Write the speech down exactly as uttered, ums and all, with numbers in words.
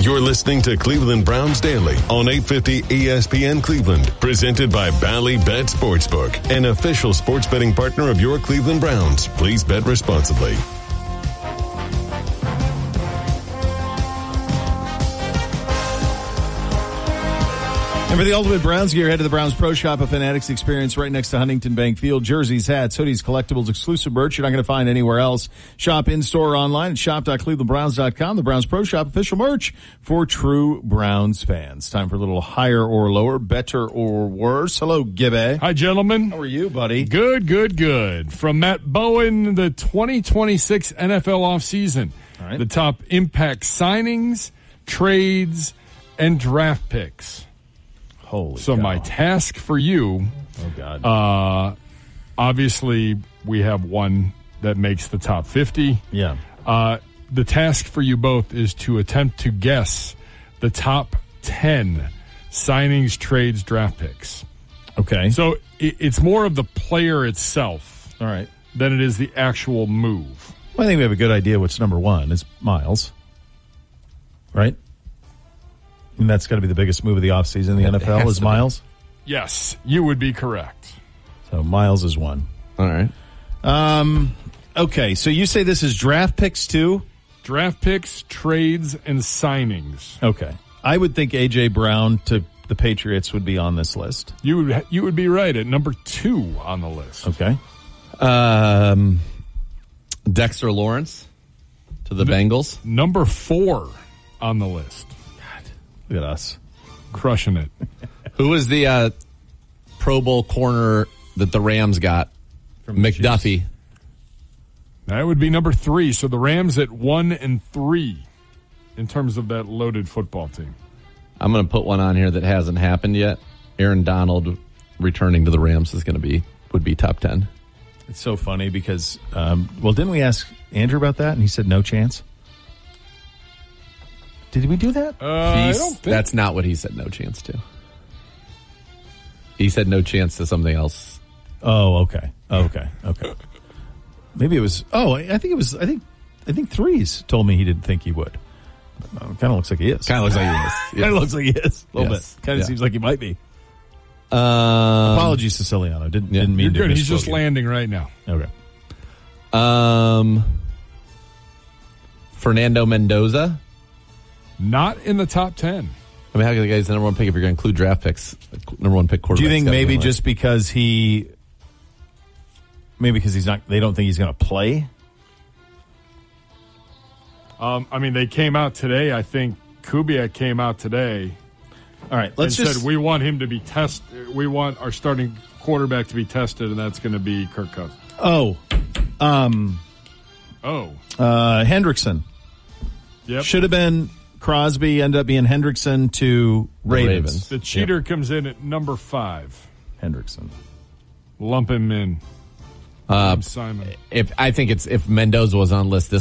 You're listening to Cleveland Browns Daily on eight fifty E S P N Cleveland, presented by Bally Bet Sportsbook, an official sports betting partner of your Cleveland Browns. Please bet responsibly. And for the ultimate Browns gear, head to the Browns Pro Shop, a Fanatics experience right next to Huntington Bank Field. Jerseys, hats, hoodies, collectibles, exclusive merch you're not going to find anywhere else. Shop in-store or online at shop dot cleveland browns dot com. The Browns Pro Shop, official merch for true Browns fans. Time for a little higher or lower, better or worse. Hello, Gibby. Hi, gentlemen. How are you, buddy? Good, good, good. From Matt Bowen, the twenty twenty-six N F L offseason. All right. The top impact signings, trades, and draft picks. Holy So cow. my task for you, oh God, uh, obviously we have one that makes the top fifty. Yeah. Uh, the task for you both is to attempt to guess the top ten signings, trades, draft picks. Okay. So it, it's more of the player itself All right. than it is the actual move. Well, I think we have a good idea what's number one. It's Miles. Right? And that's got to be the biggest move of the offseason in the N F L is Miles. Yes, you would be correct. So Miles is one. All right. Um. Okay, so you say this is draft picks too? Draft picks, trades, and signings. Okay. I would think A J. Brown to the Patriots would be on this list. You would you would be right at number two on the list. Okay. Um, Dexter Lawrence to the N- Bengals. Number four on the list. Look at us. Crushing it. Who was the uh, Pro Bowl corner that the Rams got? From McDuffie. That would be number three. So the Rams at one and three in terms of that loaded football team. I'm going to put one on here that hasn't happened yet. Aaron Donald returning to the Rams is going to be would be top ten. It's so funny because, um, well, didn't we ask Andrew about that? And he said no chance. Did we do that? Uh, I He's- don't think. That's not what he said no chance to. He said no chance to something else. Oh, okay. Okay. Okay. Maybe it was, oh, I I think it was, I think, I think Threes told me he didn't think he would. Uh, kind of looks like he is. Kind of looks like he is. Kind of looks like he is. A little Yes. bit. Kind of Yeah. seems like he might be. Um, Apologies, Siciliano. Didn't, yeah. didn't mean You're to good. He's misspoke just you. landing right now. Okay. Um, Fernando Mendoza. Not in the top ten. I mean, how can the guy's the number one pick if you're going to include draft picks? Number one pick Do quarterback. you think maybe just because he, maybe because he's not, they don't think he's going to play? Um, I mean, they came out today. I think Kubiak came out today All right. Let's and just, said we want him to be test. We want our starting quarterback to be tested, and that's going to be Kirk Cousins. oh, um, Oh, uh, Hendrickson. yep. Should have been Crosby, ended up being Hendrickson to Ravens. Ravens. The cheater comes in at number five. Hendrickson. Lump him in. Uh, Simon. if I think it's if Mendoza was on list, this